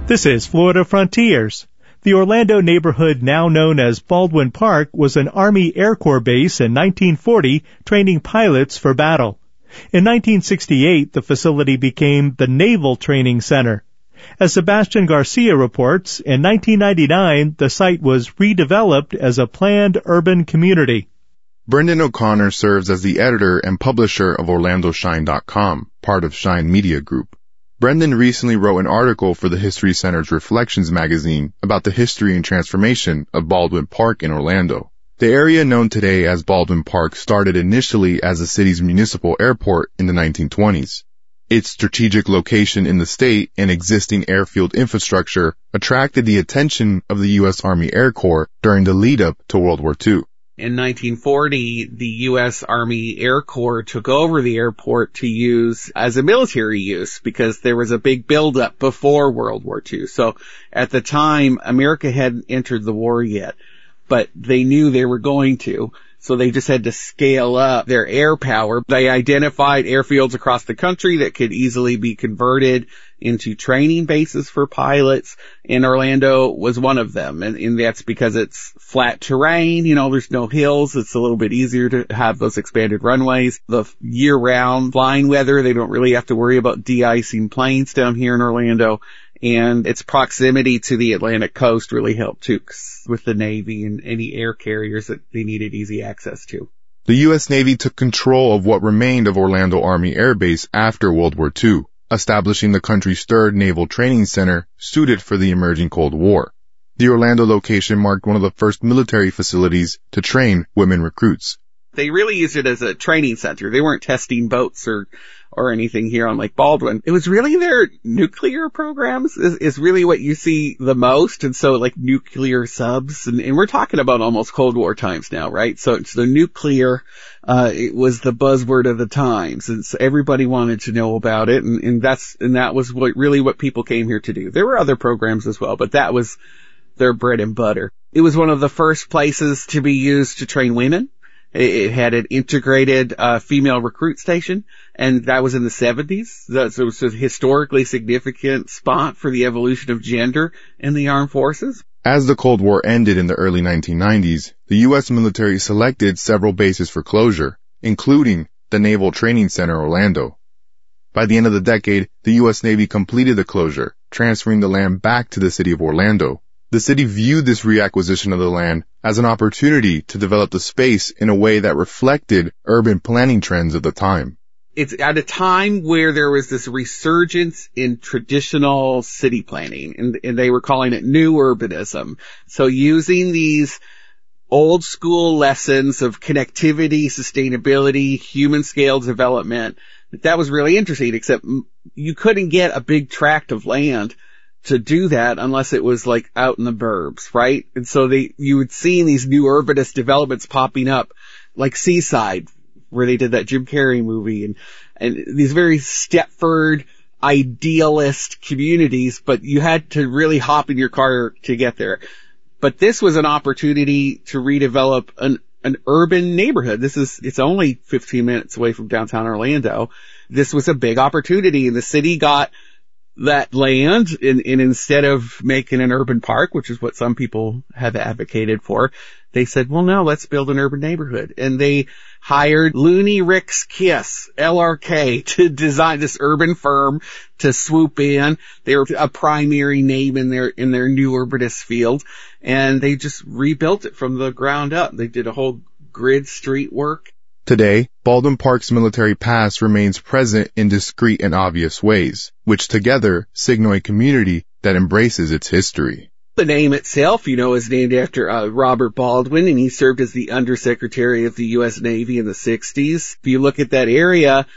This is Florida Frontiers. The Orlando neighborhood, now known as Baldwin Park, was an Army Air Corps base in 1940, training pilots for battle. In 1968, the facility became the Naval Training Center. As Sebastian Garcia reports, in 1999, the site was redeveloped as a planned urban community. Brendan O'Connor serves as the editor and publisher of OrlandoShine.com, part of Shine Media Group. Brendan recently wrote an article for the History Center's Reflections magazine about the history and transformation of Baldwin Park in Orlando. The area known today as Baldwin Park started initially as the city's municipal airport in the 1920s. Its strategic location in the state and existing airfield infrastructure attracted the attention of the U.S. Army Air Corps during the lead-up to World War II. In 1940, the U.S. Army Air Corps took over the airport to use as a military use because there was a big buildup before World War II. So at the time, America hadn't entered the war yet, but they knew they were going to. So they just had to scale up their air power. They identified airfields across the country that could easily be converted into training bases for pilots, and Orlando was one of them. And that's because it's flat terrain, there's no hills. It's a little bit easier to have those expanded runways. The year-round flying weather, they don't really have to worry about de-icing planes down here in Orlando. And its proximity to the Atlantic coast really helped too, with the Navy and any air carriers that they needed easy access to. The U.S. Navy took control of what remained of Orlando Army Air Base after World War II, establishing the country's third naval training center suited for the emerging Cold War. The Orlando location marked one of the first military facilities to train women recruits. They really used it as a training center. They weren't testing boats or anything here on Lake Baldwin. It was really their nuclear programs is really what you see the most. And so like nuclear subs, and we're talking about almost Cold War times now, right? So it's the nuclear, it was the buzzword of the times. And so everybody wanted to know about it. And that was what people came here to do. There were other programs as well, but that was their bread and butter. It was one of the first places to be used to train women. It had an integrated female recruit station, and that was in the 70s. So it was a historically significant spot for the evolution of gender in the armed forces. As the Cold War ended in the early 1990s, the U.S. military selected several bases for closure, including the Naval Training Center Orlando. By the end of the decade, the U.S. Navy completed the closure, transferring the land back to the city of Orlando. The city viewed this reacquisition of the land as an opportunity to develop the space in a way that reflected urban planning trends of the time. It's at a time where there was this resurgence in traditional city planning, and they were calling it new urbanism. So using these old school lessons of connectivity, sustainability, human scale development, that was really interesting, except you couldn't get a big tract of land to do that unless it was like out in the burbs, right? And so you would see these new urbanist developments popping up, like Seaside, where they did that Jim Carrey movie, and these very Stepford idealist communities, but you had to really hop in your car to get there. But this was an opportunity to redevelop an urban neighborhood. It's only 15 minutes away from downtown Orlando. This was a big opportunity, and the city got that land, and instead of making an urban park, which is what some people have advocated for, they said, well, no, let's build an urban neighborhood. And they hired Looney Rick's Kiss, LRK, to design this urban firm to swoop in. They were a primary name in their new urbanist field, and they just rebuilt it from the ground up. They did a whole grid street work. Today, Baldwin Park's military past remains present in discrete and obvious ways, which together signal a community that embraces its history. The name itself, is named after Robert Baldwin, and he served as the Undersecretary of the U.S. Navy in the 60s. If you look at that area,